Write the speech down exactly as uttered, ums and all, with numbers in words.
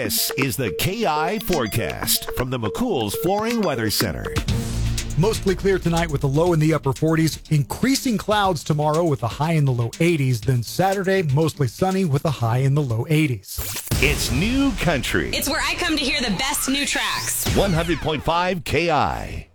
This is the K I forecast from the McCool's Flooring Weather Center. Mostly clear tonight with a low in the upper forties. Increasing clouds tomorrow with a high in the low eighties. Then Saturday, mostly sunny with a high in the low eighties. It's New Country. It's where I come to hear the best new tracks. one hundred point five K I.